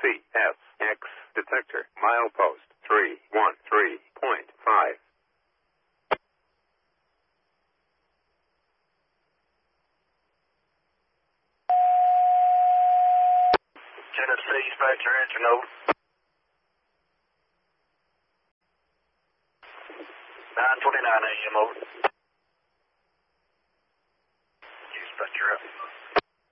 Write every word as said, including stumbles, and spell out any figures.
C S X detector, milepost three one three point five. Tennessee, dispatcher, answer note. nine twenty-nine A M, over.